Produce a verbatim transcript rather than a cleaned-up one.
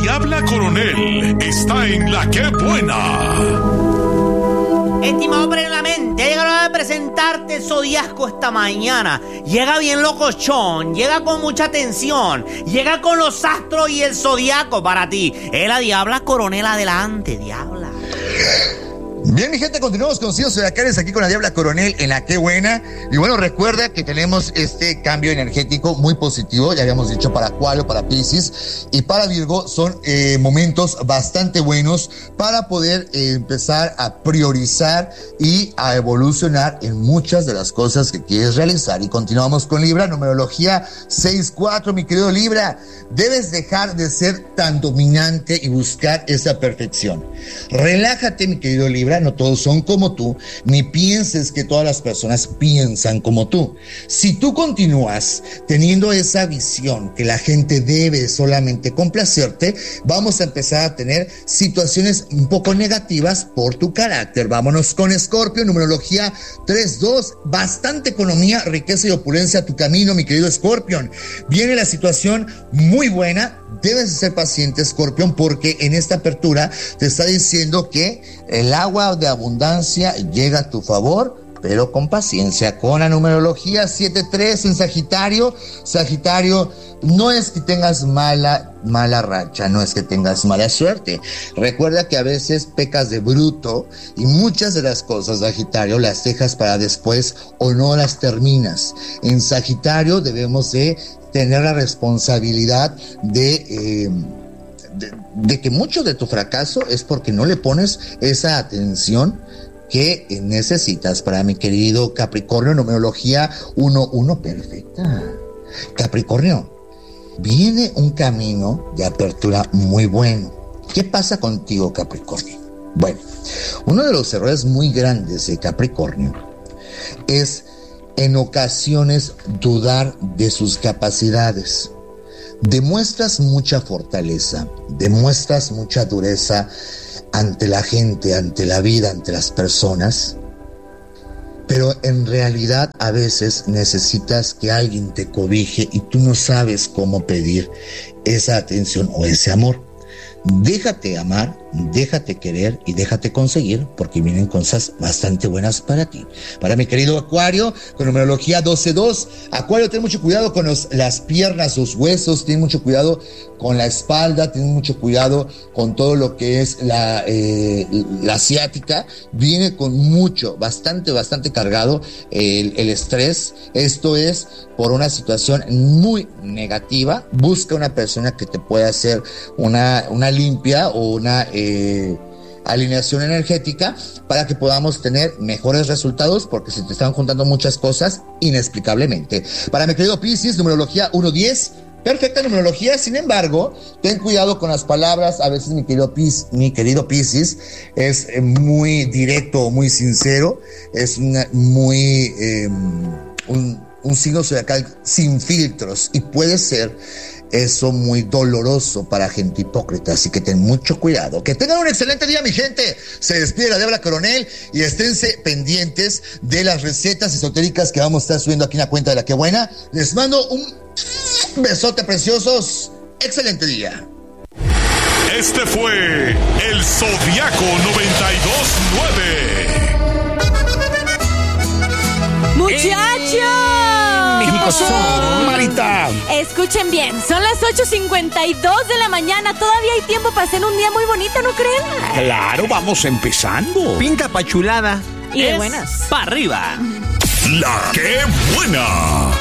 Diabla Coronel está en La Que Buena. Estimado previamente, llega la hora de presentarte Zodiaco esta mañana. Llega bien locochón, llega con mucha atención, llega con los astros y el Zodiaco para ti. Es la Diabla Coronel, adelante, Diabla. Bien, mi gente, continuamos con Ciro Zodiacales aquí con la Diabla Coronel en La Que Buena. Y bueno, recuerda que tenemos este cambio energético muy positivo, ya habíamos dicho para Acuario, para Piscis y para Virgo. Son eh, momentos bastante buenos para poder eh, empezar a priorizar y a evolucionar en muchas de las cosas que quieres realizar. Y continuamos con Libra, numerología seis cuatro, mi querido Libra. Debes dejar de ser tan dominante y buscar esa perfección. Relájate, mi querido Libra. No todos son como tú, ni pienses que todas las personas piensan como tú. Si tú continúas teniendo esa visión que la gente debe solamente complacerte, vamos a empezar a tener situaciones un poco negativas por tu carácter. Vámonos con Escorpio, numerología tres dos, bastante economía, riqueza y opulencia a tu camino, mi querido Escorpión. Viene la situación muy buena. Debes ser paciente, Escorpión, porque en esta apertura te está diciendo que el agua de abundancia llega a tu favor, pero con paciencia. Con la numerología siete tres en Sagitario. Sagitario, no es que tengas mala, mala racha, no es que tengas mala suerte. Recuerda que a veces pecas de bruto y muchas de las cosas, Sagitario, las dejas para después o no las terminas. En Sagitario debemos de tener la responsabilidad de, eh, de, de que mucho de tu fracaso es porque no le pones esa atención que necesitas. Para mi querido Capricornio, numerología uno uno, perfecta. Capricornio, viene un camino de apertura muy bueno. ¿Qué pasa contigo, Capricornio? Bueno, uno de los errores muy grandes de Capricornio es en ocasiones dudar de sus capacidades. Demuestras mucha fortaleza, demuestras mucha dureza ante la gente, ante la vida, ante las personas, pero en realidad a veces necesitas que alguien te cobije y tú no sabes cómo pedir esa atención o ese amor. Déjate amar, déjate querer y déjate conseguir, porque vienen cosas bastante buenas para ti. Para mi querido Acuario, con numerología doce dos, Acuario, ten mucho cuidado con los, las piernas, los huesos, ten mucho cuidado con la espalda, ten mucho cuidado con todo lo que es la, eh, la ciática. Viene con mucho, bastante, bastante cargado el, el estrés. Esto es por una situación muy negativa. Busca una persona que te pueda hacer una, una limpia o una eh, alineación energética para que podamos tener mejores resultados, porque se te están juntando muchas cosas inexplicablemente. Para mi querido Piscis, numerología uno diez, perfecta numerología. Sin embargo, ten cuidado con las palabras. A veces mi querido Pis, mi querido Piscis es muy directo, muy sincero, es una, muy eh, un, un signo zodiacal sin filtros, y puede ser eso muy doloroso para gente hipócrita, así que ten mucho cuidado. Que tengan un excelente día, mi gente. Se despide la Diabla Coronel y esténse pendientes de las recetas esotéricas que vamos a estar subiendo aquí en la cuenta de La Que Buena. Les mando un besote, preciosos. Excelente día. Este fue el Zodiaco noventa y dos nueve. ¡Muchachos! ¿Qué pasó, Marita? Escuchen bien, son las ocho cincuenta y dos de la mañana. Todavía hay tiempo para hacer un día muy bonito, ¿no creen? Claro, vamos empezando. Pinta pa' chulada. Y de es buenas. Pa' arriba. La Que Buena.